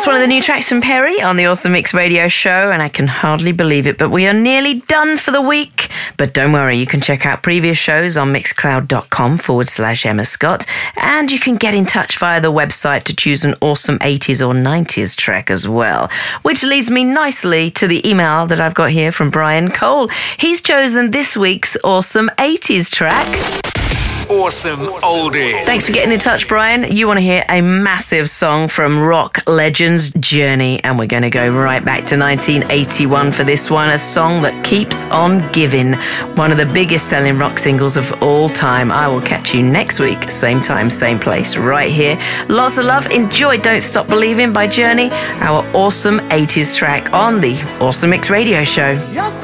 That's one of the new tracks from Perry on the Awesome Mix Radio Show, and I can hardly believe it, but we are nearly done for the week. But don't worry, you can check out previous shows on mixcloud.com/Emma Scott, and you can get in touch via the website to choose an awesome 80s or 90s track as well. Which leads me nicely to the email that I've got here from Brian Cole. He's chosen this week's awesome 80s track. Awesome Oldies. Thanks for getting in touch, Brian. You want to hear a massive song from rock legends Journey, and we're going to go right back to 1981 for this one, a song that keeps on giving. One of the biggest selling rock singles of all time. I will catch you next week, same time, same place, right here. Lots of love. Enjoy Don't Stop Believing by Journey, our awesome 80s track on the Awesome Mix Radio Show.